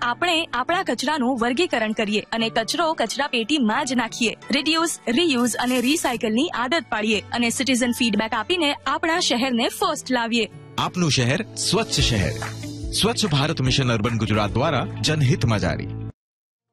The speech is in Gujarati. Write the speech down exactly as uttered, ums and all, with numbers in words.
આપણે આપણા કચરાનું વર્ગીકરણ કરીએ અને કચરો કચરા પેટીમાં જ નાખીએ. રિડ્યુસ, રીયુઝ અને રીસાયકલની આદત પાડીએ અને સિટીઝન ફીડબેક આપીને આપણા શહેરને ફર્સ્ટ લાવીએ. આપનું શહેર સ્વચ્છ શહેર. સ્વચ્છ ભારત મિશન અર્બન ગુજરાત દ્વારા જનહિતમાં જારી.